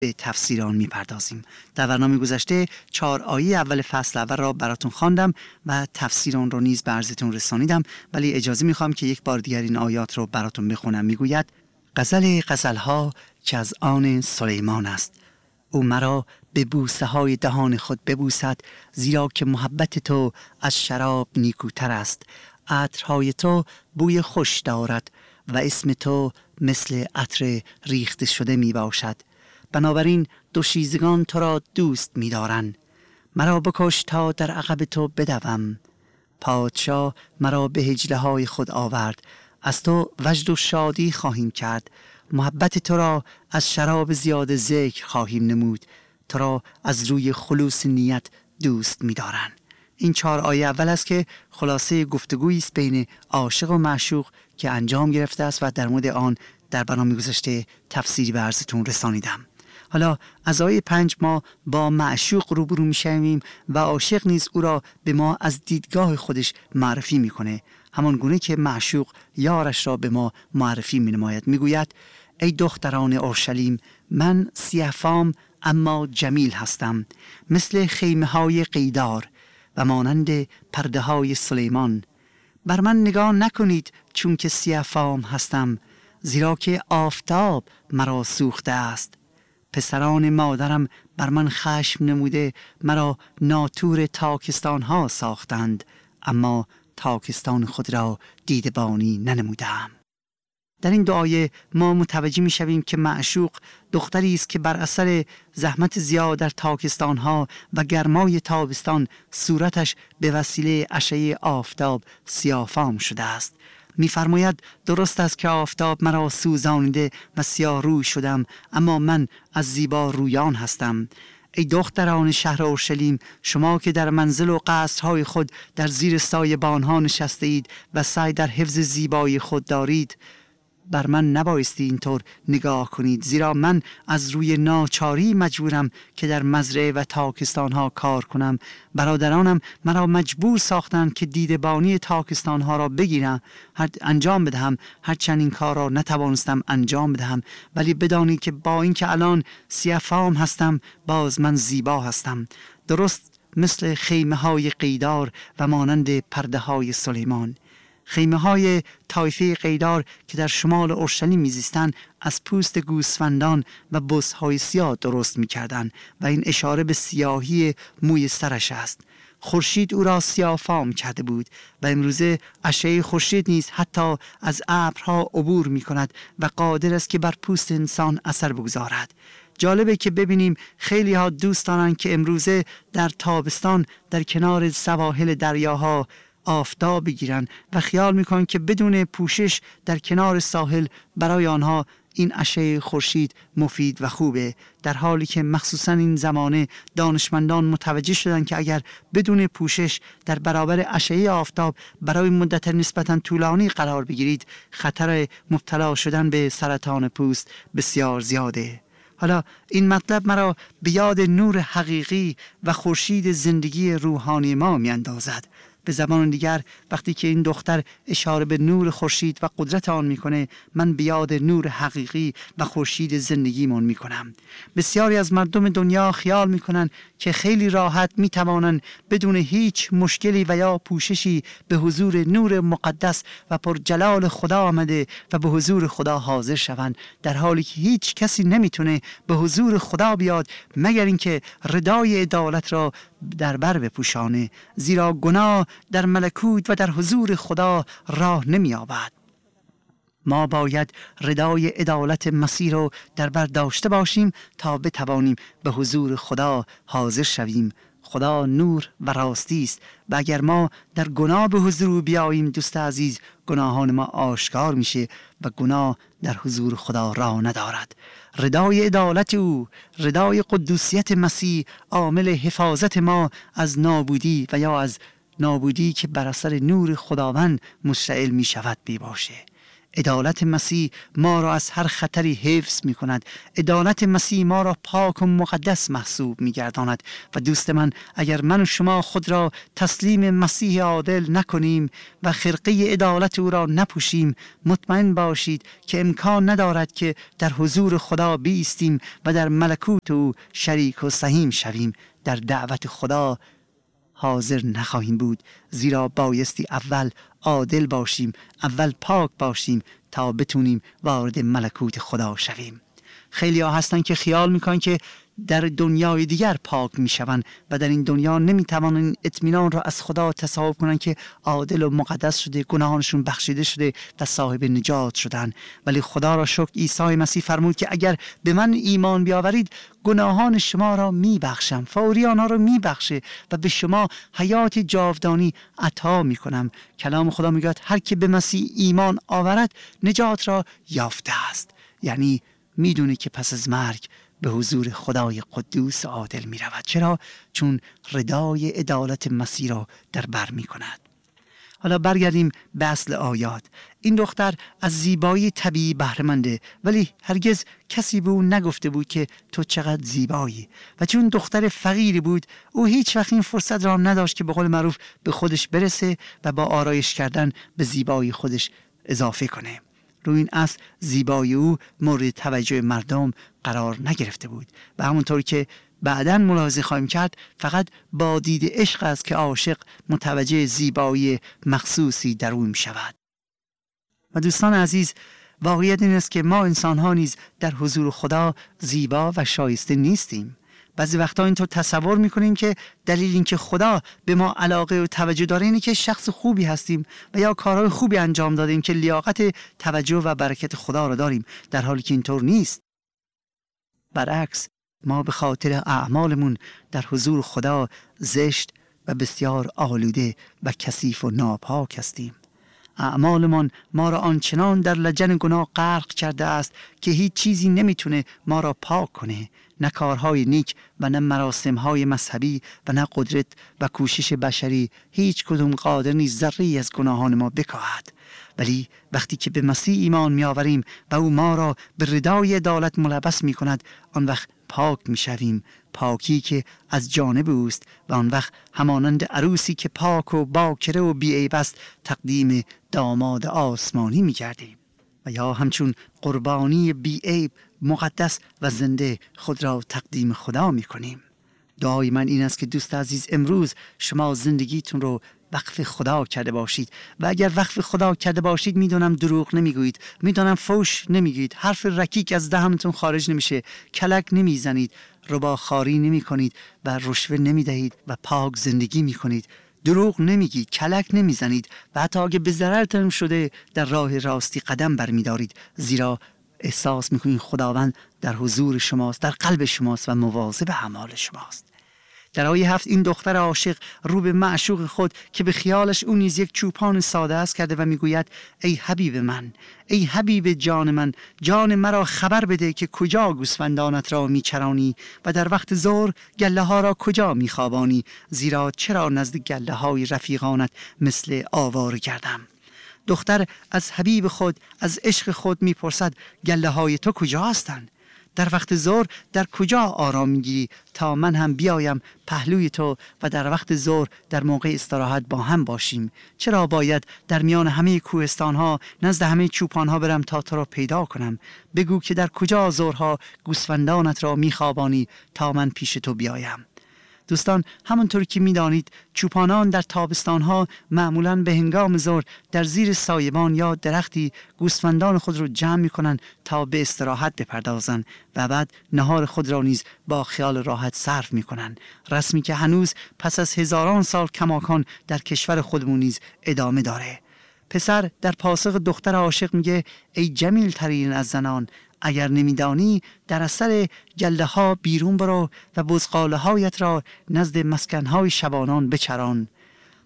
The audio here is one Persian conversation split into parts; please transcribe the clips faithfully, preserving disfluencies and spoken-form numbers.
به تفسیر آن میپردازیم. در برنامه گذشته چهار آیه اول فصل اول را براتون خواندم و تفسیر آن را نیز به عرضتون رسانیدم، ولی اجازه میخوام که یک بار دیگر این آیات را براتون بخونم. میگوید: غزل غزلها که از آن سلیمان است، او مرا به بوسه های دهان خود ببوسد، زیرا که محبت تو از شراب نیکوتر است. عطرهای تو بوی خوش دارد و اسم تو مثل عطر ریخته شده می باشد. بنابراین دوشیزگان تو را دوست می دارن. مرا بکش تا در عقب تو بدوم. پادشاه مرا به هجله های خود آورد، از تو وجد و شادی خواهیم کرد. محبت تو را از شراب زیاد ذکر خواهیم نمود، تو را از روی خلوص نیت دوست می دارن. این چهار آیه اول است که خلاصه گفتگویی است بین عاشق و معشوق که انجام گرفته است و در مورد آن در برنامه گذشته تفسیری به عرضتون رسانیدم. حالا از آیه پنج ما با معشوق روبرو می شویم و عاشق نیز او را به ما از دیدگاه خودش معرفی می کنه، همان گونه که معشوق یارش را به ما معرفی می نماید. می گوید: ای دختران اورشلیم، من سیه فام اما جمیل هستم، مثل خیمه های قیدار و مانند پرده های سلیمان. بر من نگاه نکنید چون که سیه فام هستم، زیرا که آفتاب مرا سوخته است. پسران مادرم بر من خشم نموده، مرا ناطور تاکستان ها ساختند، اما تاکستان خود را دیدبانی ننمودم. در این دو آیه ما متوجه می شویم که معشوق دختری است که بر اثر زحمت زیاد در تاکستان ها و گرمای تابستان صورتش به وسیله اشعه آفتاب سیاه‌فام شده است. می‌فرماید: درست است که آفتاب مرا سوزانیده و سیاه روی شدم، اما من از زیبا رویان هستم. ای دختران شهر اورشلیم، شما که در منزل و قصرهای خود در زیر سایه‌بان‌ها نشسته اید و سعی در حفظ زیبایی خود دارید، بر من نبایستی اینطور نگاه کنید، زیرا من از روی ناچاری مجبورم که در مزرعه و تاکستان‌ها کار کنم. برادرانم مرا مجبور ساختند که دیدبانی تاکستان‌ها را بگیرم، هر انجام بدهم، هرچند این کار را نتوانستم انجام بدهم. ولی بدانید که با اینکه الان سیاه فام هستم، باز من زیبا هستم، درست مثل خیمه های قیدار و مانند پرده های سلیمان. خیمه های طایفه قیدار که در شمال اورشلیم میزیستند از پوست گوسفندان و بزهای سیاه درست میکردند و این اشاره به سیاهی موی سرش است. خورشید او را سیاه فام کرده بود و امروزه اشعه خورشید نیز حتی از ابرها عبور میکند و قادر است که بر پوست انسان اثر بگذارد. جالبه که ببینیم خیلی ها دوست دارن که امروزه در تابستان در کنار سواحل دریاها آفتاب بگیرن و خیال میکنن که بدون پوشش در کنار ساحل برای آنها این اشعه خورشید مفید و خوبه، در حالی که مخصوصا این زمانه دانشمندان متوجه شدن که اگر بدون پوشش در برابر اشعه آفتاب برای مدت نسبتا طولانی قرار بگیرید، خطر مبتلا شدن به سرطان پوست بسیار زیاده. حالا این مطلب مرا به یاد نور حقیقی و خورشید زندگی روحانی ما میاندازد. به زبان دیگر وقتی که این دختر اشاره به نور خورشید و قدرت آن میکنه، من به یاد نور حقیقی و خورشید زندگیمون میکنم. بسیاری از مردم دنیا خیال میکنن که خیلی راحت میتوانن بدون هیچ مشکلی و یا پوششی به حضور نور مقدس و پر جلال خدا آمده و به حضور خدا حاضر شوند، در حالی که هیچ کسی نمیتونه به حضور خدا بیاد مگر اینکه ردای عدالت را در بر بپوشانه، زیرا گناه در ملکوت و در حضور خدا راه نمی یابد. ما باید ردای عدالت مسیح رو در بر داشته باشیم تا بتوانیم به حضور خدا حاضر شویم. خدا نور و راستی است و اگر ما در گناه به حضور بیاییم دوست عزیز، گناهان ما آشکار میشه و گناه در حضور خدا راه ندارد. ردای عدالت او، ردای قدوسیت مسیح عامل حفاظت ما از نابودی و یا از نابودی که بر اثر نور خداوند مشتعل می شود می باشه. عدالت مسیح ما را از هر خطری حفظ می کند. عدالت مسیح ما را پاک و مقدس محسوب می گرداند. و دوست من، اگر من و شما خود را تسلیم مسیح عادل نکنیم و خرقه عدالت او را نپوشیم، مطمئن باشید که امکان ندارد که در حضور خدا بیستیم و در ملکوت او شریک و سهیم شویم. در دعوت خدا حاضر نخواهیم بود، زیرا بایستی اول عادل باشیم، اول پاک باشیم تا بتونیم وارد ملکوت خدا شویم. خیلی ها هستن که خیال میکنن که در دنیای دیگر پاک میشوند و در این دنیا نمیتوانند اطمینان را از خدا تصور کنند که عادل و مقدس شده، گناهانشون بخشیده شده و صاحب نجات شدن. ولی خدا را شکر عیسی مسیح فرمود که اگر به من ایمان بیاورید گناهان شما را میبخشم، فوری آنها را میبخشه و به شما حیات جاودانی عطا میکنم. کلام خدا میگه هر که به مسیح ایمان آورد نجات را یافته است. یعنی میدونه که پس از مرگ به حضور خدای قدوس عادل می رود. چرا؟ چون ردای عدالت مسیح را در بر می کند. حالا برگردیم به اصل آیات. این دختر از زیبایی طبیعی بهره منده، ولی هرگز کسی به او نگفته بود که تو چقدر زیبایی. و چون دختر فقیری بود، او هیچ وقت این فرصت را نداشت که به قول معروف به خودش برسه و با آرایش کردن به زیبایی خودش اضافه کنه. روی این اصل زیبایی او مورد توجه مردم قرار نگرفته بود و همونطور که بعداً ملاحظه خواهیم کرد فقط با دید عشق است که عاشق متوجه زیبایی مخصوصی در او می شود. و دوستان عزیز، واقعیت این است که ما انسان ها نیز در حضور خدا زیبا و شایسته نیستیم. بعضی وقتا اینطور تصور میکنیم که دلیل این که خدا به ما علاقه و توجه داره اینه که شخص خوبی هستیم و یا کارهای خوبی انجام دادیم که لیاقت توجه و برکت خدا را داریم، در حالی که اینطور نیست. برعکس، ما به خاطر اعمالمون در حضور خدا زشت و بسیار آلوده و کثیف و ناپاک هستیم. اعمالمان ما را آنچنان در لجن گناه غرق کرده است که هیچ چیزی نمیتونه ما را پاک کنه، نه کارهای نیک و نه مراسمهای مذهبی و نه قدرت و کوشش بشری، هیچ کدوم قادر نیست ذره‌ای از گناهان ما بکاهد. ولی وقتی که به مسیح ایمان می آوریم و او ما را به ردای عدالت ملبس می کند، آن وقت پاک می شویم، پاکی که از جانب اوست، و آن وقت همانند عروسی که پاک و باکره و بی‌عیب است تقدیم داماد آسمانی می گردیم و یا همچون قربانی بی‌عیب، مقدس و زنده خود را تقدیم خدا می کنیم. دعای من این است که دوست عزیز امروز شما زندگیتون رو وقف خدا کرده باشید و اگر وقف خدا کرده باشید میدونم دروغ نمیگویید، میدونم فوش نمیگید، حرف رکیک از دهنتون خارج نمیشه، کلک نمیزنید، رباخاری نمی کنید و رشوه نمیدهید و پاک زندگی میکنید، دروغ نمیگید، کلک نمیزنید و حتی اگه به ضررتون شده در راه راستی قدم برمیدارید، زیرا احساس میکنید خداوند در حضور شماست، در قلب شماست و مواظب اعمال شماست. در آیه هفت این دختر عاشق رو به معشوق خود که به خیالش اون نیز یک چوپان ساده است کرده و میگوید ای حبیب من، ای حبیب جان من، جان مرا خبر بده که کجا گوسفندانت را میچرانی و در وقت ظهر گله ها را کجا میخوابانی، زیرا چرا نزد گله های رفیقانت مثل آواره کردم. دختر از حبیب خود، از عشق خود میپرسد گله های تو کجا هستند؟ در وقت ظهر در کجا آرام میگیری تا من هم بیایم پهلوی تو و در وقت ظهر در موقع استراحت با هم باشیم؟ چرا باید در میان همه کوهستان ها نزد همه چوپان ها برم تا تو را پیدا کنم؟ بگو که در کجا ظهرها گوسفندانت را میخوابانی تا من پیش تو بیایم. دوستان، همونطور که میدانید چوپانان در تابستانها معمولاً به هنگام ظهر در زیر سایبان یا درختی گوسفندان خود را جمع میکنند تا به استراحت بپردازند و بعد نهار خود را نیز با خیال راحت صرف میکنند، رسمی که هنوز پس از هزاران سال کماکان در کشور خودمون نیز ادامه داره. پسر در پاسخ دختر عاشق میگه ای جمیل ترین از زنان، اگر نمیدانی در اثر گله ها بیرون برو و بزغاله هایت را نزد مسکن های شبانان بچران.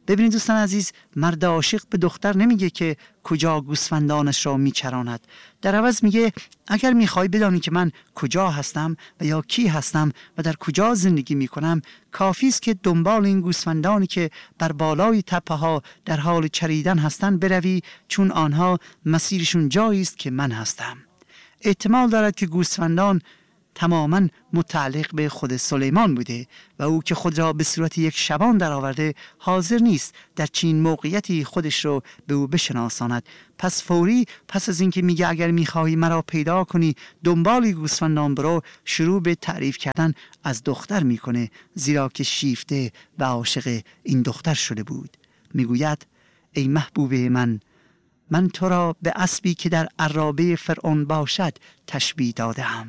ببینید دوستان عزیز، مرد عاشق به دختر نمیگه که کجا گوسفندانش را میچراند. در عوض میگه اگر میخوای بدانی که من کجا هستم و یا کی هستم و در کجا زندگی میکنم، کافی است که دنبال این گوسفندانی که بر بالای تپه ها در حال چریدن هستند بروی، چون آنها مسیرشون جایی است که من هستم. احتمال دارد که گوسفندان تماما متعلق به خود سلیمان بوده و او که خود را به صورت یک شبان درآورده حاضر نیست در چین موقعیتی خودش رو به او بشناساند. پس فوری پس از اینکه میگه اگر میخواهی مرا پیدا کنی دنبال گوسفندان برو، شروع به تعریف کردن از دختر میکنه، زیرا که شیفته و عاشق این دختر شده بود. میگوید ای محبوبه من، من تو را به اسبی که در عرابه فرعون باشد تشبیه دادم.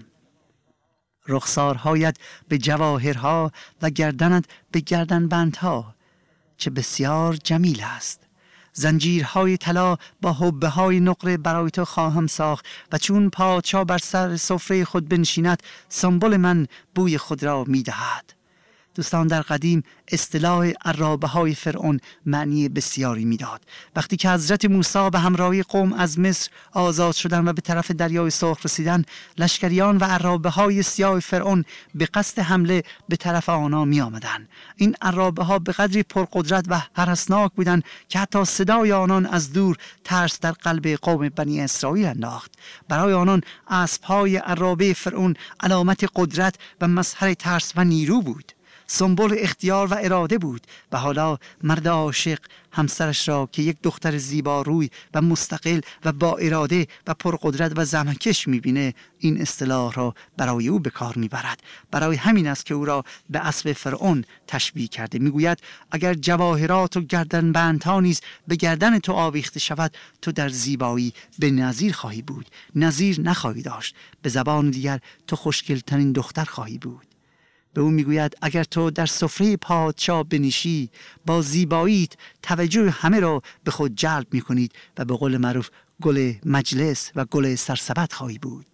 رخسارهایت به جواهرها و گردنت به گردنبندها چه بسیار جمیل است. زنجیرهای طلا با حبه های نقره برای تو خواهم ساخت و چون پادشاه بر سر سفره خود بنشیند سنبل من بوی خود را میدهد. دوستان، در قدیم اصطلاح عرابه های فرعون معنی بسیاری میداد. وقتی که حضرت موسی به همراهی قوم از مصر آزاد شدند و به طرف دریای سرخ رسیدند، لشکریان و عرابه های سیاه فرعون به قصد حمله به طرف آنها می آمدند. این عرابه ها به قدری پرقدرت و هراسناک بودند که حتی صدای آنان از دور ترس در قلب قوم بنی اسرائیل انداخت. برای آنان اسب‌های عرابه فرعون علامت قدرت و مظهر ترس و نیرو بود، سمبل اختیار و اراده بود. و حالا مرد عاشق همسرش را که یک دختر زیبا روی و مستقل و با اراده و پرقدرت و زحمتکش میبینه، این اصطلاح را برای او به کار میبرد. برای همین است که او را به اسب فرعون تشبیه کرده. میگوید اگر جواهرات و گردنبندها نیز به گردن تو آویخته شود، تو در زیبایی به نظیر خواهی بود، نظیر نخواهی داشت. به زبان دیگر تو خوشگلترین دختر خواهی بود. به او میگوید اگر تو در سفره پادشاه بنشی، با زیباییت توجه همه را به خود جلب میکنید و به قول معروف گل مجلس و گل سرسبد خواهی بود.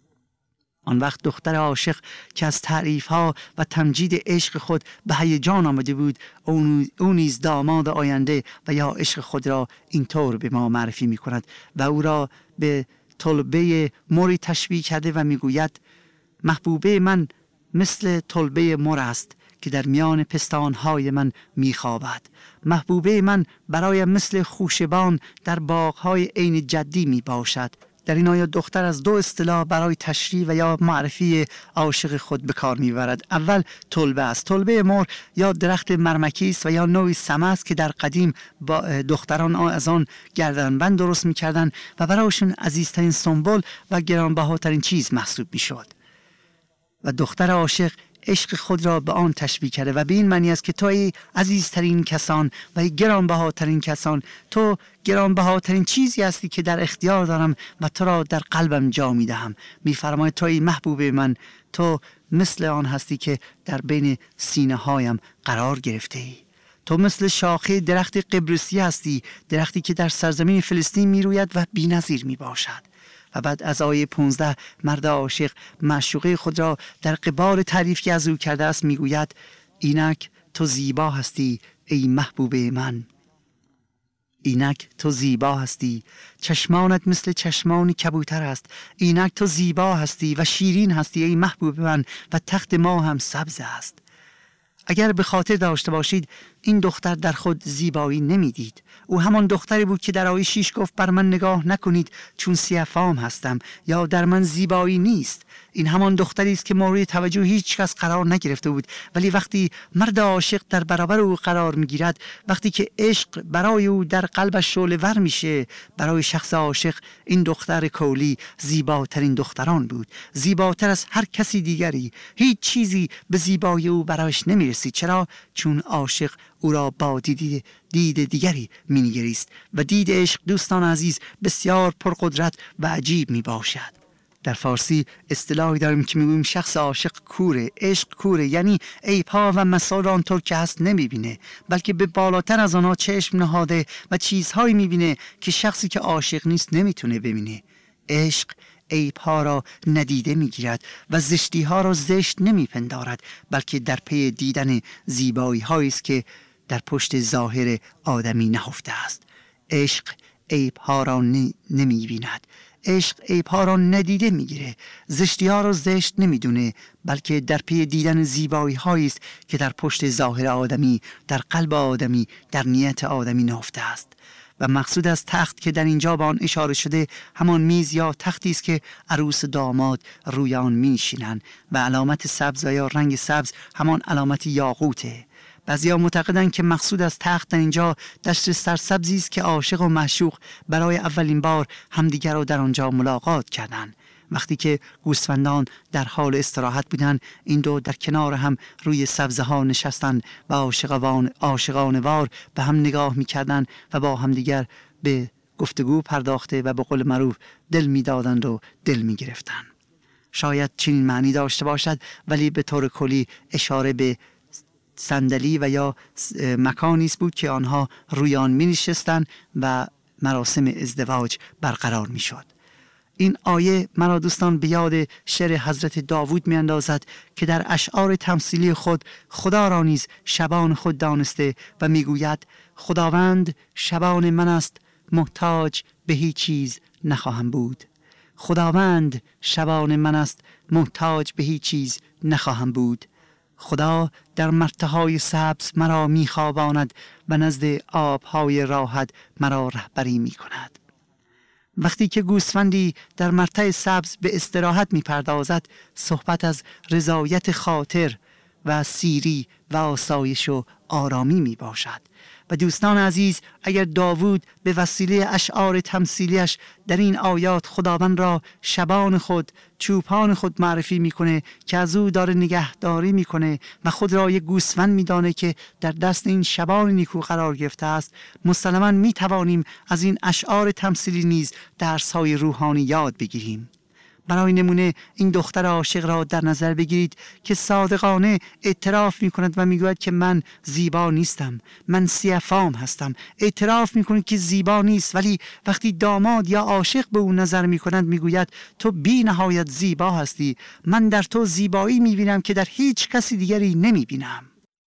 آن وقت دختر عاشق که از تعریفها و تمجید عشق خود به هیجان آمده بود، او نیز داماد آینده و یا عشق خود را اینطور به ما معرفی میکند و او را به طلبه موری تشبیه کرده و میگوید محبوبه من مثل طلبه مور است که در میان پستانهای من میخوابد. محبوبه من برایم مثل خوشبان در باغهای عین جدی می باشد. در این آیه دختر از دو اصطلاح برای تشریح و یا معرفی عاشق خود به کار میبرد. اول طلبه است. طلبه مور یا درخت مرمکی است و یا نوعی سمه است که در قدیم با دختران از آن گردنبند درست میکردند و برایشون عزیزترین سنبل و گرانبهاترین چیز محسوب میشد. و دختر عاشق عشق خود را به آن تشبیه کرده و به این معنی است که تو ای عزیزترین کسان و ای گرانبهاترین کسان، تو گرانبهاترین چیزی هستی که در اختیار دارم و تو را در قلبم جا می دهم. می فرماید تو ای محبوب من، تو مثل آن هستی که در بین سینه هایم قرار گرفته ای. تو مثل شاخه درخت قبرسی هستی، درختی که در سرزمین فلسطین می روید و بی نظیر می باشد. و بعد از آیه پانزده مرد عاشق معشوقه خود را در قبال تعریف که از او کرده است میگوید اینک تو زیبا هستی ای محبوبه من، اینک تو زیبا هستی، چشمانت مثل چشمان کبوتر است. اینک تو زیبا هستی و شیرین هستی ای محبوب من و تخت ما هم سبز است. اگر به خاطر داشته باشید این دختر در خود زیبایی نمیدید. او همان دختری بود که در آیه شیش گفت بر من نگاه نکنید چون سیاه فام هستم یا در من زیبایی نیست. این همان دختری است که مورد توجه هیچ کس قرار نگرفته بود، ولی وقتی مرد عاشق در برابر او قرار میگیرد، وقتی که عشق برای او در قلبش شعله ور میشه، برای شخص عاشق این دختر کولی زیباترین دختران بود، زیباتر از هر کسی دیگری. هیچ چیزی به زیبایی او برایش نمیرسید. چرا؟ چون عاشق او را با دید, دید دیگری مینگریست و دید عشق دوستان عزیز بسیار پرقدرت و عجیب می باشد. در فارسی اصطلاحی داریم که میگوییم شخص عاشق کوره. عشق کوره یعنی عیب‌ها و مسائل آنطور که هست نمیبینه، بلکه به بالاتر از آنها چشم نهاده و چیزهایی میبینه که شخصی که عاشق نیست نمیتونه ببینه. عشق عیب‌ها را ندیده میگیرد و زشتی‌ها را زشت نمیپندارد، بلکه در پی دیدن زیبایی‌هایی است که در پشت ظاهر آدمی نهفته است. عشق عیب‌ها را نمی بیند. عشق عیب‌ها را ندیده میگیره. زشتی‌ها را زشت نمیدونه، بلکه در پی دیدن زیبایی هایی است که در پشت ظاهر آدمی، در قلب آدمی، در نیت آدمی نهفته است. و مقصود از تخت که در اینجا به آن اشاره شده همان میز یا تختی است که عروس و داماد روی آن می‌نشینند و علامت سبز و یا رنگ سبز همان علامت یاقوته. بعضیا معتقدند که مقصود از تخت در اینجا دشت سرسبزی است که عاشق و معشوق برای اولین بار همدیگر را در آنجا ملاقات کردند. وقتی که گوسفندان در حال استراحت بودند، این دو در کنار هم روی سبزه ها نشستند و عاشقان عاشقانه وار به هم نگاه می‌کردند و با همدیگر به گفتگو پرداخته و به قول معروف دل می‌دادند و دل می‌گرفتند. شاید چنین معنی داشته باشد، ولی به طور کلی اشاره به صندلی و یا مکانی است بود که آنها روی آن می‌نشستند و مراسم ازدواج برقرار می‌شد. این آیه مرا دوستان به یاد شعر حضرت داوود می اندازد که در اشعار تمثیلی خود خدا را نیز شبان خود دانسته و می گوید خداوند شبان من است، محتاج به هیچ چیز نخواهم بود. خداوند شبان من است، محتاج به هیچ چیز نخواهم بود. خدا در مرتهای سبز مرا می خواباند و نزد آبهای راحت مرا رهبری می کند. وقتی که گوسفندی در مرتع سبز به استراحت می پردازد، صحبت از رضایت خاطر و سیری و آسایش و آرامی می باشد. و دوستان عزیز، اگر داوود به وسیله اشعار تمثیلیش در این آیات خداوند را شبان خود، چوپان خود معرفی میکنه که از او داره نگهداری میکنه و خود را یک گوسفند میدانه که در دست این شبان نیکو قرار گرفته است، مسلماً میتوانیم از این اشعار تمثیلی نیز درس‌های روحانی یاد بگیریم. برای نمونه این دختر عاشق را در نظر بگیرید که صادقانه اعتراف می کند و می گوید که من زیبا نیستم، من سیه‌فام هستم. اعتراف می کند که زیبا نیست، ولی وقتی داماد یا عاشق به او نظر می کند می گوید تو بی نهایت زیبا هستی، من در تو زیبایی می بینم که در هیچ کسی دیگری نمی بینم.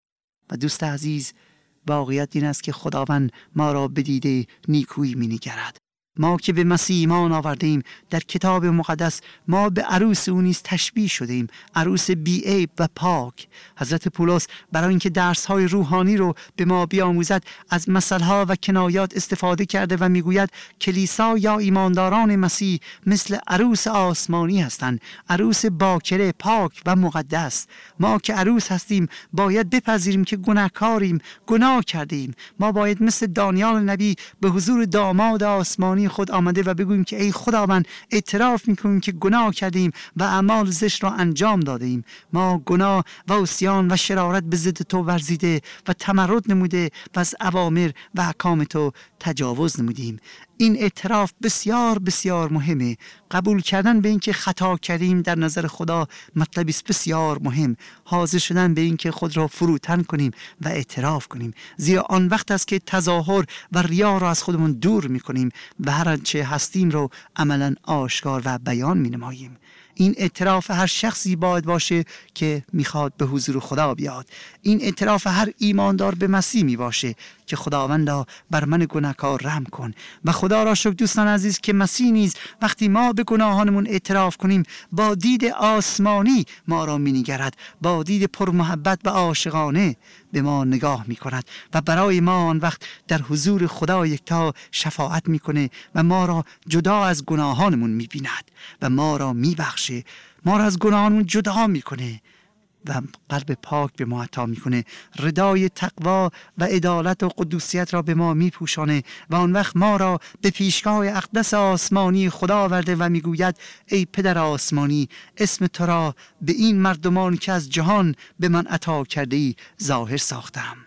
و دوست عزیز، واقعیت این است که خداوند ما را بدیده نیکویی می نگرد. ما که به مسیح ایمان آوردیم، در کتاب مقدس ما به عروس او نیز تشبیه شدیم، عروس بی عیب و پاک. حضرت پولس برای اینکه درس‌های روحانی رو به ما بیاموزد از مثل‌ها و کنایات استفاده کرده و میگوید کلیسا یا ایمانداران مسیح مثل عروس آسمانی هستند، عروس باکره، پاک و مقدس. ما که عروس هستیم باید بپذیریم که گناهکاریم، گناه کردیم. ما باید مثل دانیال نبی به حضور داماد آسمانی خود آمده و بگوییم که ای خداوند، اعتراف میکنیم که گناه کردیم و اعمال زشت را انجام دادیم. ما گناه و عصیان و شرارت به ضد تو ورزیده و تمرد نموده و از اوامر و احکام تو تجاوز نمودیم. این اعتراف بسیار بسیار مهمه. قبول کردن به اینکه خطا کردیم در نظر خدا مطلبی است بسیار مهم. حاضر شدن به اینکه خود را فروتن کنیم و اعتراف کنیم، زیرا آن وقت است که تظاهر و ریا را از خودمون دور میکنیم و هر آنچه هستیم رو عملا آشکار و بیان مینماییم. این اعتراف هر شخصی باید باشه که میخواد به حضور خدا بیاد. این اعتراف هر ایماندار به مسیح می باشه که خداوندا بر من گناهکار رحم کن. و خدا را شکر دوستان عزیز که مسیح نیز وقتی ما به گناهانمون اعتراف کنیم با دید آسمانی ما را می‌نگرد، با دید پرمحبت و عاشقانه به ما نگاه می‌کند و برای ما آن وقت در حضور خدا یکتا شفاعت می‌کنه و ما را جدا از گناهانمون می‌بیند و ما را می‌بخشه، ما را از گناهانمون جدا می‌کنه و قلب پاک به ما عطا میکنه. ردای تقوا و عدالت و قدوسیت را به ما میپوشانه و آن وقت ما را به پیشگاه اقدس آسمانی خدا آورده و میگوید ای پدر آسمانی، اسم تو را به این مردمان که از جهان به من عطا کرده ای ظاهر ساختم.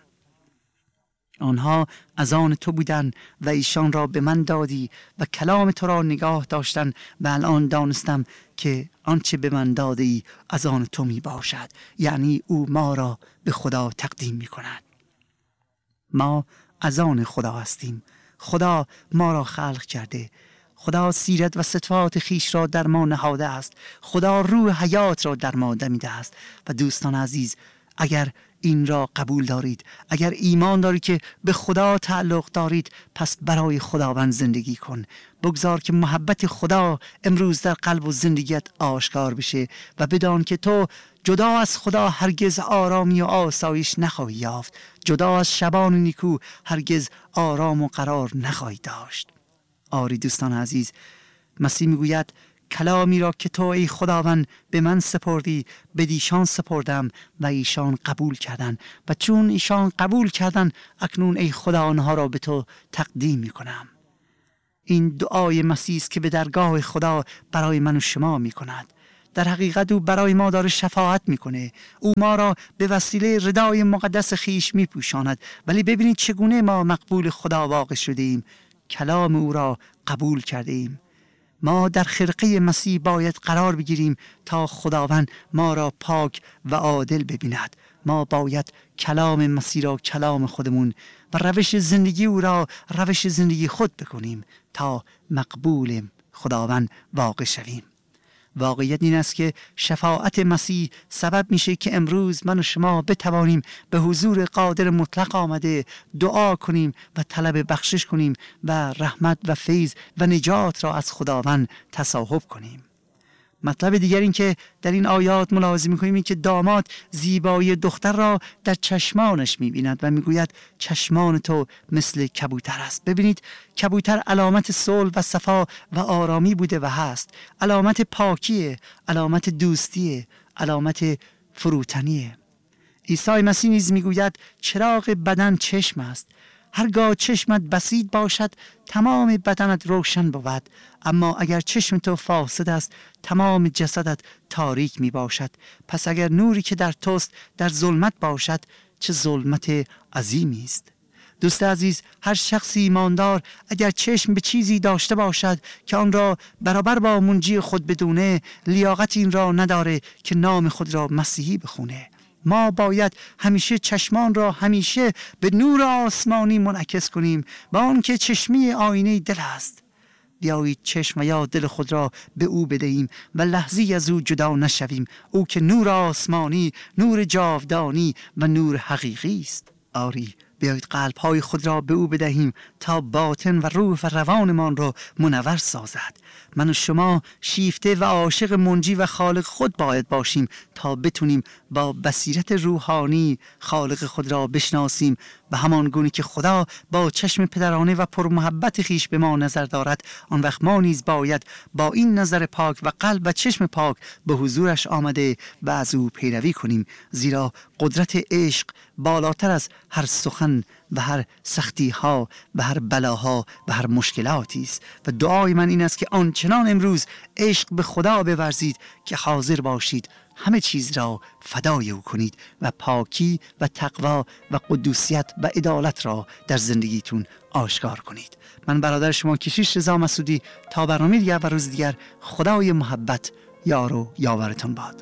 آنها از آن تو بودن و ایشان را به من دادی و کلام تو را نگاه داشتن و الان دانستم که آنچه به من داده ای از آن تو می باشد. یعنی او ما را به خدا تقدیم می کند. ما از آن خدا هستیم. خدا ما را خلق کرده. خدا سیرت و صفات خیش را در ما نهاده است. خدا روح حیات را در ما دمیده است. و دوستان عزیز، اگر این را قبول دارید، اگر ایمان دارید که به خدا تعلق دارید، پس برای خداوند زندگی کن. بگذار که محبت خدا امروز در قلب و زندگیت آشکار بشه و بدان که تو جدا از خدا هرگز آرامی و آسایش نخواهی یافت. جدا از شبان نیکو هرگز آرام و قرار نخواهی داشت. آری دوستان عزیز، مسیح میگوید کلامی را که تو ای خداوند به من سپردی به دیشان سپردم و ایشان قبول کردن، و چون ایشان قبول کردن اکنون ای خدا آنها را به تو تقدیم میکنم. این دعای مسیح است که به درگاه خدا برای من و شما میکند. در حقیقت او برای ما داره شفاعت میکنه. او ما را به وسیله ردای مقدس خیش میپوشاند. ولی ببینید چگونه ما مقبول خدا واقع شدیم. کلام او را قبول کرده ایم. ما در خرقه مسیح باید قرار بگیریم تا خداوند ما را پاک و عادل ببیند. ما باید کلام مسیح را کلام خودمون و روش زندگی او را روش زندگی خود بکنیم تا مقبول خداوند واقع شویم. واقعیت این است که شفاعت مسیح سبب میشه که امروز من و شما بتوانیم به حضور قادر مطلق آمده دعا کنیم و طلب بخشش کنیم و رحمت و فیض و نجات را از خداوند تصاحب کنیم. مطلب دیگر این که در این آیات ملاحظه می‌کنیم این که داماد زیبایی دختر را در چشمانش می‌بیند و می‌گوید چشمان تو مثل کبوتر است. ببینید کبوتر علامت صلح و صفا و آرامی بوده و هست، علامت پاکیه، علامت دوستیه، علامت فروتنیه. عیسی مسیح نیز می‌گوید چراغ بدن چشم است. هرگاه چشمت بسیط باشد تمام بدنت روشن بود، اما اگر چشم تو فاسد است تمام جسدت تاریک می باشد. پس اگر نوری که در توست در ظلمت باشد چه ظلمت عظیمی است. دوست عزیز، هر شخصی ایماندار اگر چشم به چیزی داشته باشد که آن را برابر با منجی خود بدونه، لیاقت این را نداره که نام خود را مسیحی بخونه. ما باید همیشه چشمان را همیشه به نور آسمانی منعکس کنیم، با آن که چشمی آینه دل است. بیایید چشم یا دل خود را به او بدهیم و لحظی از او جدا نشویم. او که نور آسمانی، نور جاودانی و نور حقیقی است. آری بیایید قلب‌های خود را به او بدهیم تا باطن و روح و روانمان را منور سازد. من و شما شیفته و عاشق منجی و خالق خود باید باشیم تا بتونیم با بصیرت روحانی خالق خود را بشناسیم و همان گونه که خدا با چشم پدرانه و پرمحبت خیش به ما نظر دارد، آن وقت ما نیز باید با این نظر پاک و قلب و چشم پاک به حضورش آمده و از او پیروی کنیم، زیرا قدرت عشق بالاتر از هر سخن و هر سختی ها و هر بلاها و هر مشکلاتی است. و دعای من این است که آنچنان امروز عشق به خدا بورزید که حاضر باشید همه چیز را فدای او کنید و پاکی و تقوا و قدوسیت و عدالت را در زندگیتون آشکار کنید. من برادر شما کشیش رضا مسعودی تا برنامه دیگر و روز دیگر، خدای محبت یار و یاورتان باد.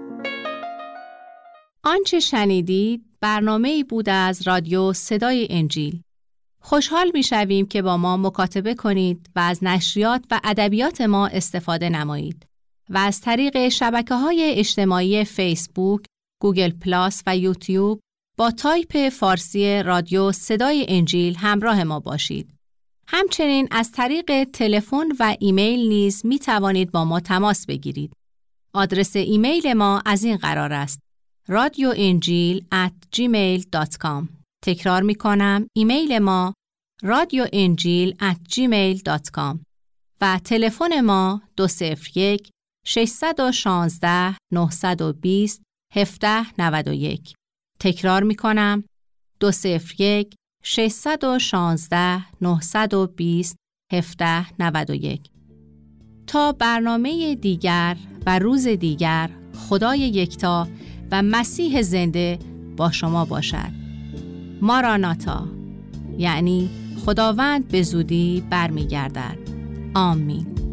آنچه شنیدید برنامه‌ای بود از رادیو صدای انجیل. خوشحال می‌شویم که با ما مکاتبه کنید و از نشریات و ادبیات ما استفاده نمایید و از طریق شبکه‌های اجتماعی فیسبوک، گوگل پلاس و یوتیوب با تایپ فارسی رادیو صدای انجیل همراه ما باشید. همچنین از طریق تلفن و ایمیل نیز می‌توانید با ما تماس بگیرید. آدرس ایمیل ما از این قرار است: رادیو انجیل ات جیمیل دات کام. تکرار می کنم، ایمیل ما رادیو انجیل ات جیمیل دات کام و تلفن ما دو صفر یک ششصد و شانزده نهصد و بیست هفده نود و یک. تکرار می کنم، دو صفر یک ششصد و شانزده نهصد و بیست هفده نود و یک. تا برنامه دیگر و روز دیگر، خدای یکتا و مسیح زنده با شما باشد. ماراناتا، یعنی خداوند به زودی برمیگردد. آمین.